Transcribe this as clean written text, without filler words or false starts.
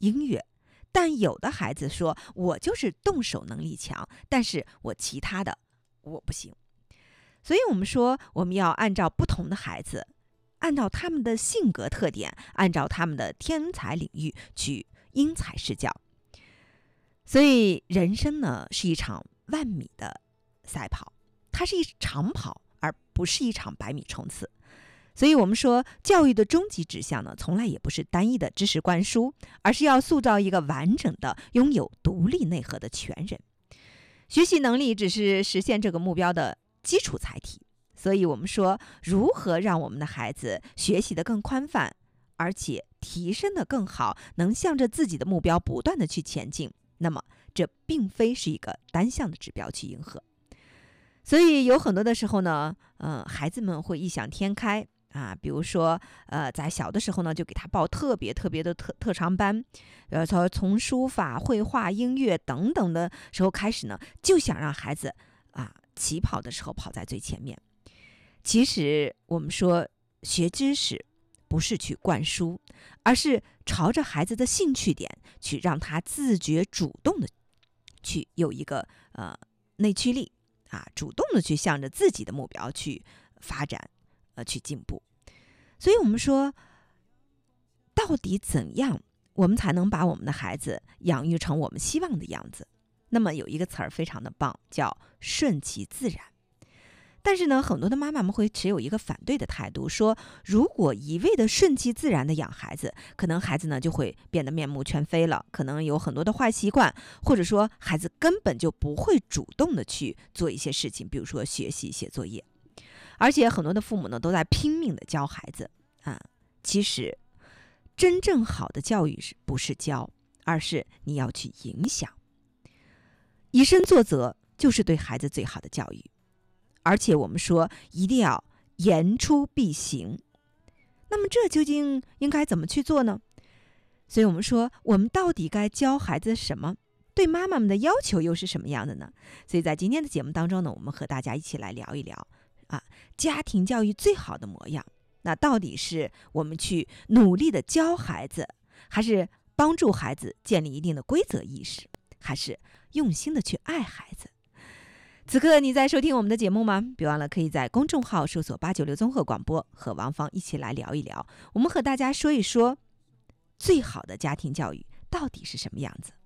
音乐，但有的孩子说我就是动手能力强，但是我其他的我不行。所以我们说，我们要按照不同的孩子，按照他们的性格特点，按照他们的天才领域去因材施教。所以人生呢，是一场万米的赛跑，它是一长跑，而不是一场100米冲刺。所以我们说，教育的终极指向呢，从来也不是单一的知识灌输，而是要塑造一个完整的、拥有独立内核的全人。学习能力只是实现这个目标的基础载体。所以我们说，如何让我们的孩子学习得更宽泛，而且提升得更好，能向着自己的目标不断地去前进，那么这并非是一个单向的指标去迎合。所以有很多的时候呢，孩子们会异想天开啊，比如说在小的时候呢，就给他报特别的特长班，从书法、绘画、音乐等等的时候开始呢，就想让孩子起跑的时候跑在最前面。其实我们说，学知识不是去灌输，而是朝着孩子的兴趣点去让他自觉主动的去有一个内驱力主动的去向着自己的目标去发展去进步。所以我们说，到底怎样我们才能把我们的孩子养育成我们希望的样子？那么有一个词儿非常的棒，叫顺其自然。但是呢，很多的妈妈们会持有一个反对的态度，说如果一味的顺其自然的养孩子，可能孩子呢就会变得面目全非了，可能有很多的坏习惯，或者说孩子根本就不会主动的去做一些事情，比如说学习、写作业。而且很多的父母呢都在拼命的教孩子其实真正好的教育不是教，而是你要去影响。以身作则就是对孩子最好的教育。而且我们说一定要言出必行。那么这究竟应该怎么去做呢？所以我们说，我们到底该教孩子什么？对妈妈们的要求又是什么样的呢？所以在今天的节目当中呢，我们和大家一起来聊一聊家庭教育最好的模样。那到底是我们去努力的教孩子，还是帮助孩子建立一定的规则意识，还是用心的去爱孩子？此刻你在收听我们的节目吗？别忘了可以在公众号搜索896综合广播，和王芳一起来聊一聊，我们和大家说一说最好的家庭教育到底是什么样子。